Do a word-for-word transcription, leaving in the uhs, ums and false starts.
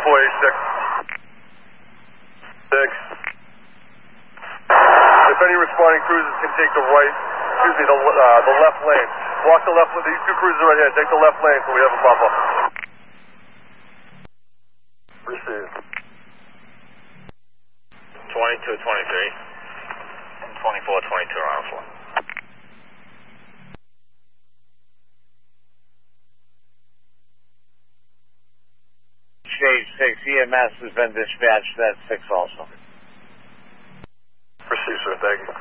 four eighty-six. Six. If any responding cruisers can take the right, excuse me, the, uh, the left lane. Walk the left, these two cruisers right here, take the left lane so we have a buffer. Received. twenty-two twenty-three and twenty-four twenty-two round four. Stage six, E M S has been dispatched at six also. Received, sir, thank you.